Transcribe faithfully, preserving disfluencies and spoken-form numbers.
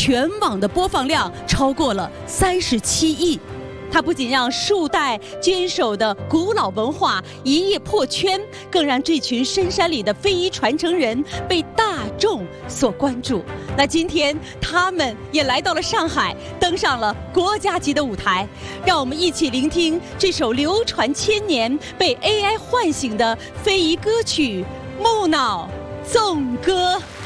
全网的播放量超过了三十七亿。它不仅让数代坚守的古老文化一夜破圈，更让这群深山里的非遗传承人被大众所关注。那今天他们也来到了上海，登上了国家级的舞台，让我们一起聆听这首流传千年、被 A I 唤醒的非遗歌曲《木脑颂歌》。